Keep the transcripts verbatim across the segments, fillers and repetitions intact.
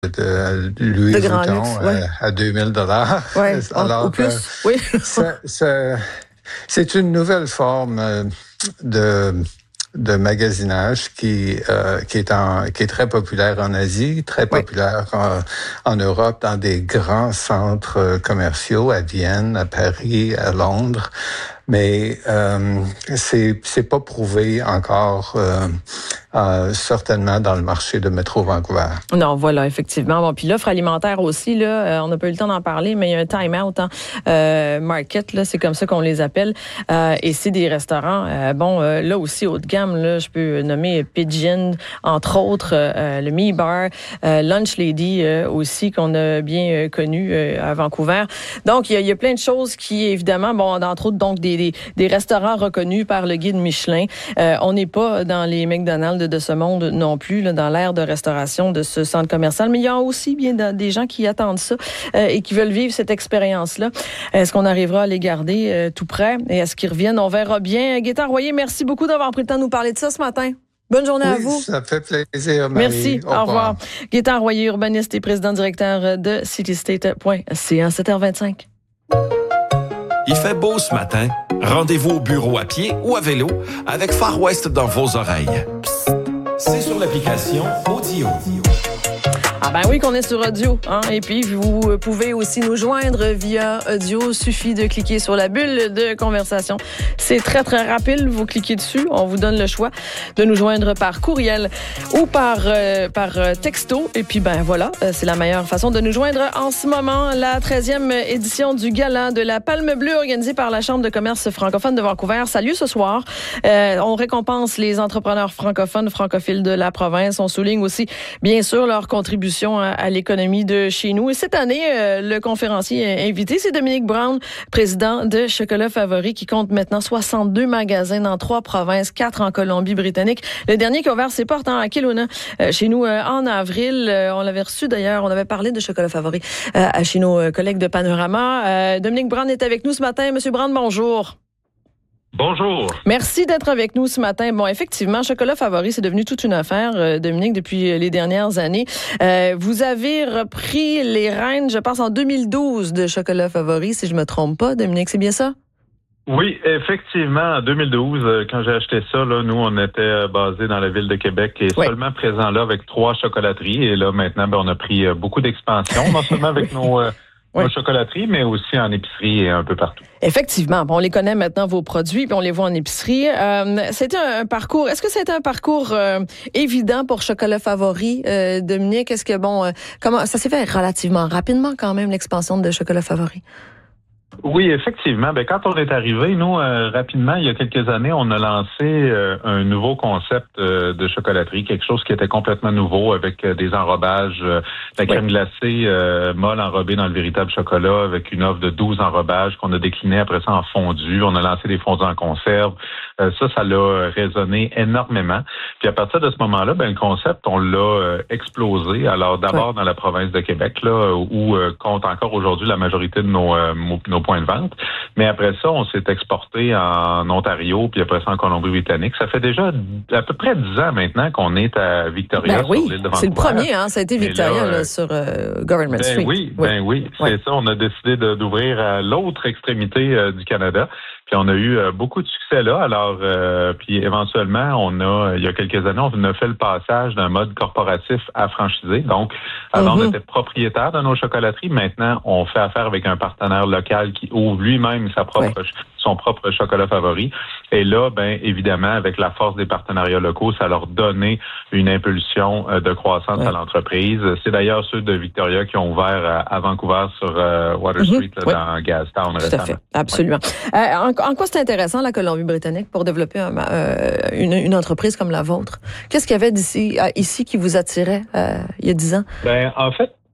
de Louis de grand Vuitton luxe, ouais. à, à deux mille dollars. Ouais, Alors, au plus, euh, oui. ça, ça, c'est une nouvelle forme de de magasinage qui euh, qui est en qui est très populaire en Asie, très populaire oui. en, en Europe, dans des grands centres commerciaux à Vienne, à Paris, à Londres. Mais euh, c'est c'est pas prouvé encore euh, euh, certainement dans le marché de Métro Vancouver. Non, voilà, effectivement. Bon, puis l'offre alimentaire aussi, là, euh, on n'a pas eu le temps d'en parler, mais il y a un time-out hein, euh, market, là, c'est comme ça qu'on les appelle, euh, et c'est des restaurants. Euh, bon, euh, là aussi haut de gamme, là, je peux nommer Pigeon, entre autres, euh, le Me Bar, euh, Lunch Lady euh, aussi qu'on a bien euh, connu euh, à Vancouver. Donc il y, y a plein de choses qui évidemment, bon, entre autres donc des Des, des restaurants reconnus par le guide Michelin. Euh, on n'est pas dans les McDonald's de ce monde non plus, là, dans l'ère de restauration de ce centre commercial, mais il y a aussi bien des gens qui attendent ça euh, et qui veulent vivre cette expérience-là. Est-ce qu'on arrivera à les garder euh, tout près et est-ce qu'ils reviennent? On verra bien. Gaétan Royer, merci beaucoup d'avoir pris le temps de nous parler de ça ce matin. Bonne journée oui, à vous. Ça fait plaisir, Marie. Merci. Au, Au revoir. Gaétan Royer, urbaniste et président-directeur de citystate point c a, sept heures vingt-cinq. Il fait beau ce matin. Rendez-vous au bureau à pied ou à vélo avec Far West dans vos oreilles. Psst, c'est sur l'application Audio. Ah ben oui qu'on est sur audio, hein? Et puis vous pouvez aussi nous joindre via audio. Suffit de cliquer sur la bulle de conversation. C'est très très rapide. Vous cliquez dessus, on vous donne le choix de nous joindre par courriel ou par euh, par texto. Et puis ben voilà, c'est la meilleure façon de nous joindre en ce moment. La treizième édition du gala de la Palme Bleue organisée par la Chambre de commerce francophone de Vancouver. Salut ce soir. Euh, on récompense les entrepreneurs francophones, francophiles de la province. On souligne aussi bien sûr leur contribution à l'économie de chez nous. Et cette année, euh, le conférencier invité, c'est Dominique Brown, président de Chocolat Favori, qui compte maintenant soixante-deux magasins dans trois provinces, quatre en Colombie-Britannique. Le dernier qui a ouvert ses portes hein, à Kelowna, euh, chez nous euh, en avril. Euh, on l'avait reçu d'ailleurs, on avait parlé de Chocolat Favori euh, chez nos collègues de Panorama. Euh, Dominique Brown est avec nous ce matin. Monsieur Brown, bonjour. Bonjour. Merci d'être avec nous ce matin. Bon, effectivement, Chocolat Favori, c'est devenu toute une affaire, euh, Dominique, depuis les dernières années. Euh, vous avez repris les rênes, je pense, en deux mille douze de Chocolat Favori, si je me trompe pas, Dominique, c'est bien ça? Oui, effectivement, en deux mille douze, quand j'ai acheté ça, là, nous, on était basés dans la ville de Québec et oui. seulement présents là avec trois chocolateries. Et là, maintenant, ben, on a pris beaucoup d'expansion, non seulement avec nos... Euh, Oui. Nos chocolateries, mais aussi en épicerie et un peu partout. Effectivement. Bon, on les connaît maintenant, vos produits, puis on les voit en épicerie. Euh, c'était un, un parcours... Est-ce que c'était un parcours euh, évident pour Chocolat Favori, euh, Dominique? Est-ce que, bon... Euh, comment ça s'est fait relativement rapidement, quand même, l'expansion de Chocolat Favori? Oui, effectivement. Ben, quand on est arrivé, nous, euh, rapidement, il y a quelques années, on a lancé euh, un nouveau concept euh, de chocolaterie, quelque chose qui était complètement nouveau avec euh, des enrobages, euh, la crème oui. glacée euh, molle enrobée dans le véritable chocolat avec une offre de douze enrobages qu'on a décliné après ça en fondu. On a lancé des fondus en conserve. Euh, ça, ça l'a résonné énormément. Puis à partir de ce moment-là, ben, le concept, on l'a euh, explosé. Alors d'abord oui. dans la province de Québec, là, où euh, compte encore aujourd'hui la majorité de nos, euh, nos points de vente. Mais après ça, on s'est exporté en Ontario, puis après ça en Colombie-Britannique. Ça fait déjà à peu près dix ans maintenant qu'on est à Victoria, ben oui, sur l'île de Vancouver. C'est le premier, hein? Ça a été Victoria là, là, sur euh, Government ben Street. Oui, ben oui, oui. c'est ouais. ça. On a décidé de, d'ouvrir à l'autre extrémité euh, du Canada. Puis on a eu euh, beaucoup de succès là. Alors, euh, puis éventuellement, on a, il y a quelques années, on a fait le passage d'un mode corporatif à franchisé. Donc, avant, mm-hmm. on était propriétaire de nos chocolateries. Maintenant, on fait affaire avec un partenaire local qui ouvre lui-même sa propre, ouais. son propre chocolat favori. Et là, ben évidemment, avec la force des partenariats locaux, ça leur donnait une impulsion euh, de croissance ouais. à l'entreprise. C'est d'ailleurs ceux de Victoria qui ont ouvert à, à Vancouver sur euh, Water Street, mm-hmm. là, ouais. dans Gastown Tout récemment. À fait. Absolument. Ouais. Euh, en, en quoi c'est intéressant la Colombie-Britannique pour développer un, euh, une, une entreprise comme la vôtre? Qu'est-ce qu'il y avait d'ici, ici qui vous attirait euh, il y a dix ans? Ben en fait,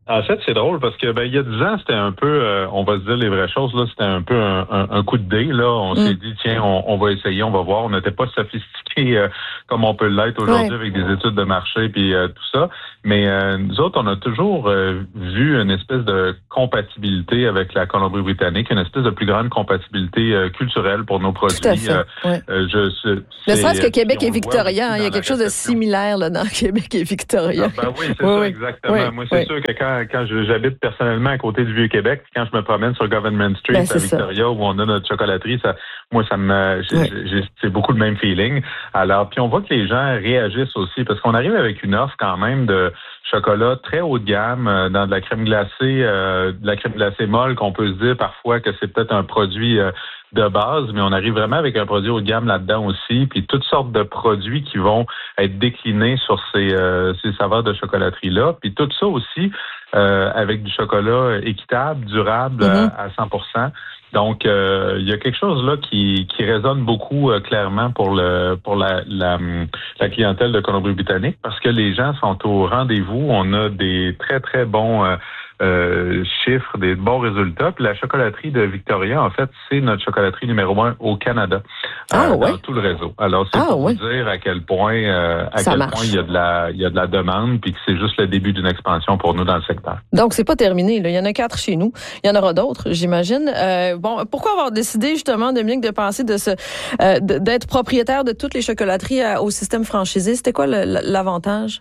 En fait, c'est drôle parce que ben il y a dix ans, c'était un peu, euh, on va se dire les vraies choses, là, c'était un peu un, un, un coup de dé. Là. On mm. s'est dit, tiens, on, on va essayer, on va voir. On n'était pas sophistiqué euh, comme on peut l'être aujourd'hui ouais. avec des études de marché puis euh, tout ça. Mais euh, nous autres, on a toujours euh, vu une espèce de compatibilité avec la Colombie-Britannique, une espèce de plus grande compatibilité euh, culturelle pour nos produits. Tout à fait. Euh, ouais. euh, je, c'est, ne serait-ce que Québec et Victoria, il y a quelque chose de similaire là, dans Québec et Victoria. Ah, ben oui, c'est oui, ça, oui. exactement. Oui, Moi, c'est oui. sûr que quand, quand j'habite personnellement à côté du Vieux-Québec, quand je me promène sur Government Street ben, à Victoria, ça. où on a notre chocolaterie, ça, moi, ça me, j'ai, oui. j'ai, c'est beaucoup le même feeling. Alors, puis on voit que les gens réagissent aussi, parce qu'on arrive avec une offre quand même de chocolat très haut de gamme, euh, dans de la crème glacée, euh, de la crème glacée molle, qu'on peut se dire parfois que c'est peut-être un produit euh, de base, mais on arrive vraiment avec un produit haut de gamme là-dedans aussi, puis toutes sortes de produits qui vont être déclinés sur ces, euh, ces saveurs de chocolaterie-là, puis tout ça aussi euh, avec du chocolat équitable, durable mm-hmm. à, à cent pour cent. Donc, euh, il y a quelque chose là qui, qui résonne beaucoup euh, clairement pour le pour la, la, la clientèle de Colombie-Britannique parce que les gens sont au rendez-vous. On a des très, très bons euh, euh, chiffres, des bons résultats. Puis la chocolaterie de Victoria, en fait, c'est notre chocolaterie numéro un au Canada, ah, euh, ouais. dans tout le réseau. Alors, c'est ah, pour ouais. vous dire à quel point euh, à Ça quel marche. point il y a de la il y a de la demande puis que c'est juste le début d'une expansion pour nous dans le secteur. Donc, c'est pas terminé. Là. Il y en a quatre chez nous. Il y en aura d'autres, j'imagine. Euh, bon, pourquoi avoir décidé justement, Dominique, de penser de se, euh, d'être propriétaire de toutes les chocolateries à, au système franchisé? C'était quoi le, l'avantage?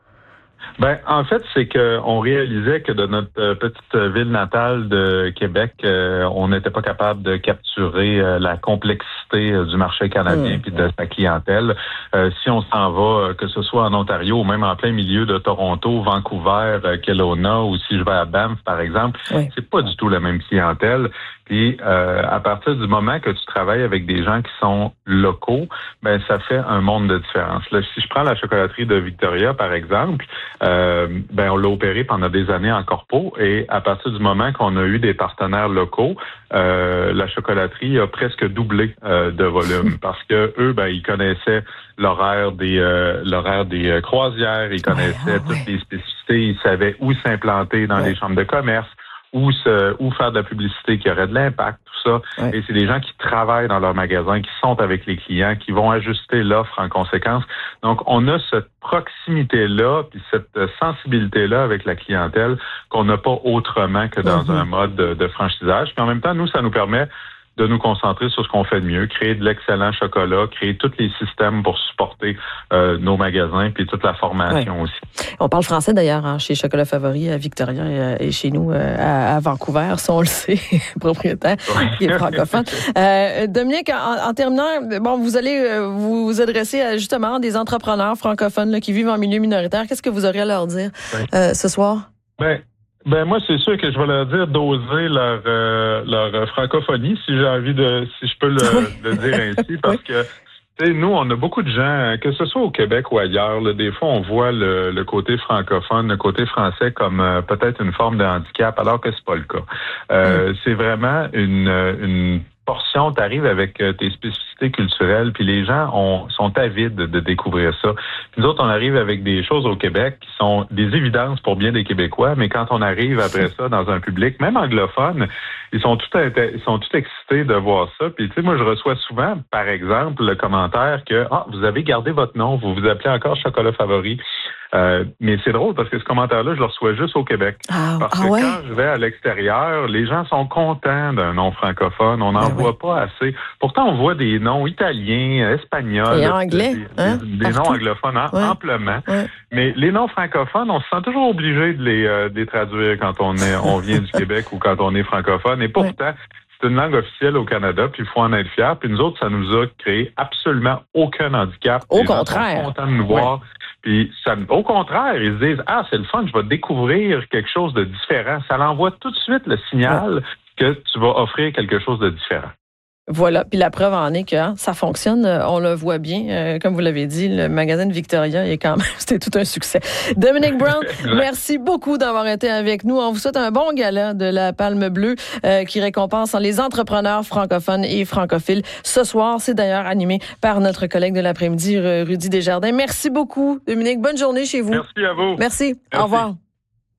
Ben, en fait, c'est que on réalisait que de notre euh, petite ville natale de Québec, euh, on n'était pas capable de capturer euh, la complexité euh, du marché canadien puis mmh. de sa clientèle. Euh, si on s'en va, euh, que ce soit en Ontario ou même en plein milieu de Toronto, Vancouver, euh, Kelowna, ou si je vais à Banff, par exemple, oui. c'est pas du tout la même clientèle. Puis euh, à partir du moment que tu travailles avec des gens qui sont locaux, ben ça fait un monde de différence. Là, si je prends la chocolaterie de Victoria, par exemple, euh, ben on l'a opérée pendant des années en corpo et à partir du moment qu'on a eu des partenaires locaux, euh, la chocolaterie a presque doublé euh, de volume parce que eux, ben ils connaissaient l'horaire des euh, l'horaire des euh, croisières, ils connaissaient ouais, ah, toutes ouais. les spécificités, ils savaient où s'implanter dans ouais. les chambres de commerce. Ou, se, ou faire de la publicité qui aurait de l'impact, tout ça. Ouais. Et c'est des gens qui travaillent dans leur magasin, qui sont avec les clients, qui vont ajuster l'offre en conséquence. Donc, on a cette proximité-là, puis cette sensibilité-là avec la clientèle qu'on n'a pas autrement que dans mm-hmm. un mode de, de franchisage. Puis en même temps, nous, ça nous permet de nous concentrer sur ce qu'on fait de mieux, créer de l'excellent chocolat, créer tous les systèmes pour supporter euh, nos magasins, puis toute la formation ouais. aussi. On parle français d'ailleurs hein, chez Chocolat Favori à Victoria et chez nous euh, à, à Vancouver, ça on le sait, propriétaire ouais. qui est francophone. Euh, Dominique, en, en terminant, bon, vous allez euh, vous, vous adresser à justement des entrepreneurs francophones là, qui vivent en milieu minoritaire. Qu'est-ce que vous aurez à leur dire ouais. euh, ce soir? Ben, Ben moi c'est sûr que je vais leur dire d'oser leur euh, leur francophonie si j'ai envie de si je peux le, le dire ainsi parce que tu sais nous on a beaucoup de gens que ce soit au Québec ou ailleurs là, des fois on voit le, le côté francophone le côté français comme euh, peut-être une forme de handicap alors que c'est pas le cas. Euh, mm. C'est vraiment une une portion, tu arrives avec euh, tes spécificités culturelles, puis les gens ont, sont avides de, de découvrir ça. Puis nous autres, on arrive avec des choses au Québec qui sont des évidences pour bien des Québécois, mais quand on arrive après ça dans un public, même anglophone, ils sont tout ils sont tout excités de voir ça. Puis tu sais, moi, je reçois souvent, par exemple, le commentaire que ah, vous avez gardé votre nom, vous vous appelez encore Chocolat Favori. Euh, mais c'est drôle parce que ce commentaire-là, je le reçois juste au Québec. Ah, parce que ah ouais? quand je vais à l'extérieur, les gens sont contents d'un nom francophone. On n'en ben voit oui. pas assez. Pourtant, on voit des noms italiens, espagnols. Et anglais. Des, hein? des, des noms anglophones hein, ouais. amplement. Ouais. Mais les noms francophones, on se sent toujours obligé de les, euh, de les traduire quand on, est, on vient du Québec ou quand on est francophone. Et pourtant, ouais. c'est une langue officielle au Canada, puis il faut en être fier. Puis nous autres, ça nous a créé absolument aucun handicap. Au les contraire. gens sont contents de nous voir. Ouais. Puis ça, au contraire, ils se disent « Ah, c'est le fun, je vais découvrir quelque chose de différent. » Ça l'envoie tout de suite le signal ouais. que tu vas offrir quelque chose de différent. Voilà, puis la preuve en est que hein, ça fonctionne, on le voit bien. Euh, comme vous l'avez dit, le magazine Victoria est quand même, c'était tout un succès. Dominique Brown, merci beaucoup d'avoir été avec nous. On vous souhaite un bon gala de la Palme Bleue euh, qui récompense les entrepreneurs francophones et francophiles. Ce soir, c'est d'ailleurs animé par notre collègue de l'après-midi, Rudy Desjardins. Merci beaucoup, Dominique. Bonne journée chez vous. Merci à vous. Merci. Merci. Au revoir.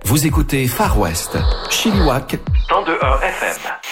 Vous écoutez Far West, Chilliwack, cent deux virgule un F M.